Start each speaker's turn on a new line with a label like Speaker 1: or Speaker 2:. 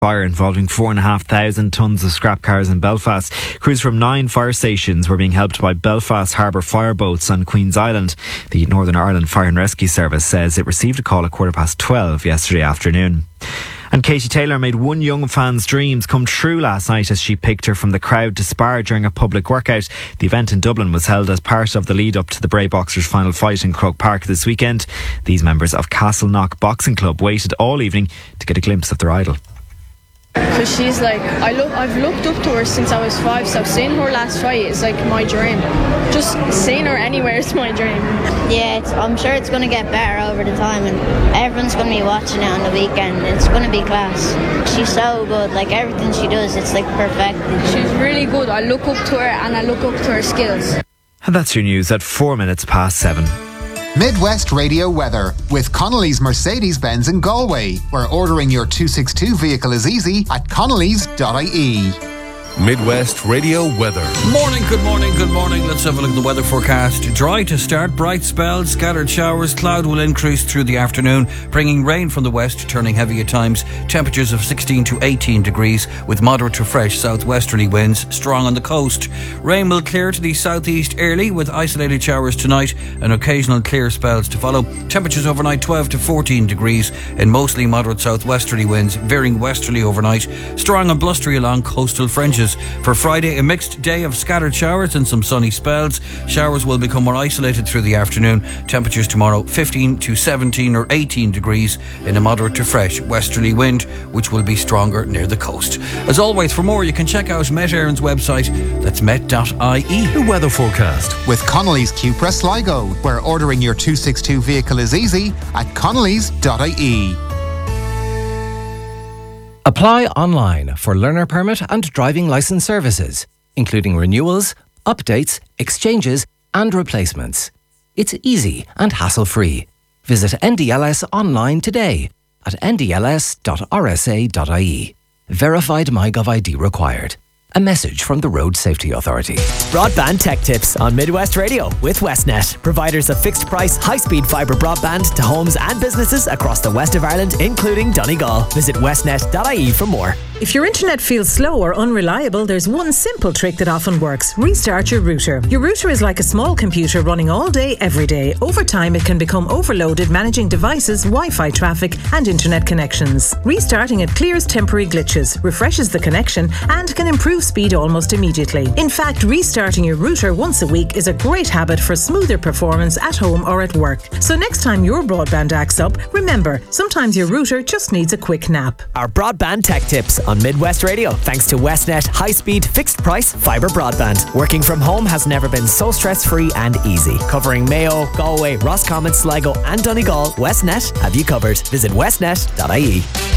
Speaker 1: Fire involving 4,500 tonnes of scrap cars in Belfast. Crews from 9 fire stations were being helped by Belfast Harbour fireboats on Queen's Island. The Northern Ireland Fire and Rescue Service says it received a call at 12:15 yesterday afternoon. And Katie Taylor made one young fan's dreams come true last night as she picked her from the crowd to spar during a public workout. The event in Dublin was held as part of the lead up to the Bray Boxers' final fight in Croke Park this weekend. These members of Castleknock Boxing Club waited all evening to get a glimpse of their idol.
Speaker 2: Because she's like, I've looked up to her since I was 5, so seeing her last fight is like my dream. Just seeing her anywhere is my dream.
Speaker 3: Yeah, I'm sure it's going to get better over the time, and everyone's going to be watching it on the weekend. It's going to be class. She's so good, like everything she does, it's like perfect.
Speaker 2: She's really good. I look up to her and I look up to her skills.
Speaker 1: And that's your news at 7:04.
Speaker 4: Midwest Radio weather with Connolly's Mercedes-Benz in Galway, where ordering your 262 vehicle is easy at connolly's.ie.
Speaker 5: Midwest Radio weather.
Speaker 6: Morning, good morning, good morning. Let's have a look at the weather forecast. Dry to start, bright spells, scattered showers. Cloud will increase through the afternoon, bringing rain from the west, turning heavy at times. Temperatures of 16 to 18 degrees with moderate to fresh southwesterly winds, strong on the coast. Rain will clear to the southeast early with isolated showers tonight and occasional clear spells to follow. Temperatures overnight 12 to 14 degrees and mostly moderate southwesterly winds, veering westerly overnight. Strong and blustery along coastal fringes. For Friday, a mixed day of scattered showers and some sunny spells. Showers will become more isolated through the afternoon. Temperatures tomorrow 15 to 17 or 18 degrees in a moderate to fresh westerly wind, which will be stronger near the coast. As always, for more, you can check out Met Éireann's website. That's met.ie.
Speaker 5: The weather forecast
Speaker 4: with Connolly's Cupra Sligo, where ordering your 262 vehicle is easy at connolly's.ie.
Speaker 7: Apply online for learner permit and driving licence services, including renewals, updates, exchanges and replacements. It's easy and hassle-free. Visit NDLS online today at ndls.rsa.ie. Verified MyGov ID required. A message from the Road Safety Authority.
Speaker 8: Broadband tech tips on Midwest Radio with Westnet, providers of fixed price, high-speed fibre broadband to homes and businesses across the west of Ireland, including Donegal. Visit westnet.ie for more.
Speaker 9: If your internet feels slow or unreliable, there's one simple trick that often works. Restart your router. Your router is like a small computer running all day, every day. Over time, it can become overloaded managing devices, Wi-Fi traffic and internet connections. Restarting it clears temporary glitches, refreshes the connection and can improve speed almost immediately. In fact, restarting your router once a week is a great habit for smoother performance at home or at work. So next time your broadband acts up, remember, sometimes your router just needs a quick nap.
Speaker 8: Our broadband tech tips on Midwest Radio, thanks to Westnet high-speed, fixed-price fibre broadband. Working from home has never been so stress-free and easy. Covering Mayo, Galway, Roscommon, Sligo and Donegal, Westnet have you covered. Visit westnet.ie.